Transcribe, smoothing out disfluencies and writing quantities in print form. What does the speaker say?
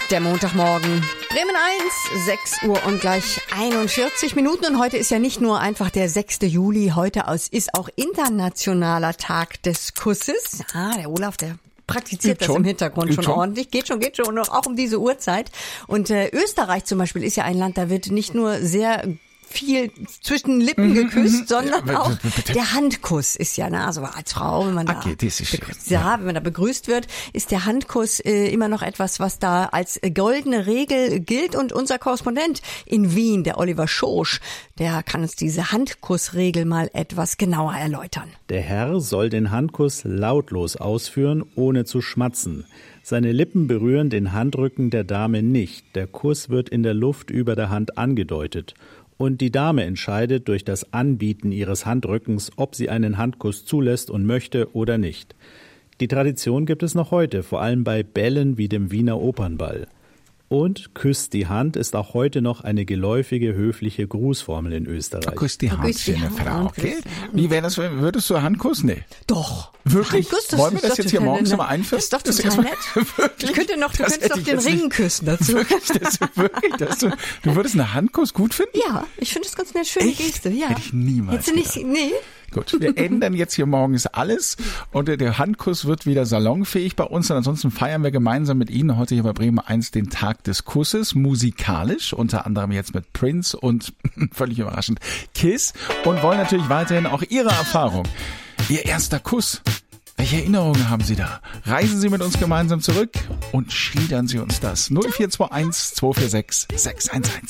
Der Montagmorgen. Bremen 1, 6 Uhr und gleich 41 Minuten. Und heute ist ja nicht nur einfach der 6. Juli. Heute ist auch internationaler Tag des Kusses. Der Olaf, der praktiziert das im Hintergrund schon ordentlich. Geht schon, auch um diese Uhrzeit. Und Österreich zum Beispiel ist ja ein Land, da wird nicht nur sehr viel zwischen Lippen geküsst, sondern auch der Handkuss ist ja, also als Frau, wenn man wenn man da begrüßt wird, ist der Handkuss immer noch etwas, was da als goldene Regel gilt. Und unser Korrespondent in Wien, der Oliver Schosch, der kann uns diese Handkussregel mal etwas genauer erläutern. Der Herr soll den Handkuss lautlos ausführen, ohne zu schmatzen. Seine Lippen berühren den Handrücken der Dame nicht. Der Kuss wird in der Luft über der Hand angedeutet. Und die Dame entscheidet durch das Anbieten ihres Handrückens, ob sie einen Handkuss zulässt und möchte oder nicht. Die Tradition gibt es noch heute, vor allem bei Bällen wie dem Wiener Opernball. Und küsst die Hand ist auch heute noch eine geläufige, höfliche Grußformel in Österreich. Küsst die Hand für eine Frau, okay? Wie wäre das, würdest du Handkuss? Nee. Doch. Wirklich? Handkuss, wollen wir das jetzt hier morgens mal einführen? Das ist doch total nett. Du könntest noch den Ring küssen dazu. Du würdest einen Handkuss gut finden? Ja, ich finde das ganz nett. Schöne Geste, ja. Hätte ich niemals gedacht. Nee. Gut, wir ändern jetzt hier morgens alles und der Handkuss wird wieder salonfähig bei uns. Und ansonsten feiern wir gemeinsam mit Ihnen heute hier bei Bremen 1 den Tag des Kusses, musikalisch, unter anderem jetzt mit Prince und völlig überraschend Kiss, und wollen natürlich weiterhin auch Ihre Erfahrung. Ihr erster Kuss. Welche Erinnerungen haben Sie da? Reisen Sie mit uns gemeinsam zurück und schildern Sie uns das. 0421 246 611.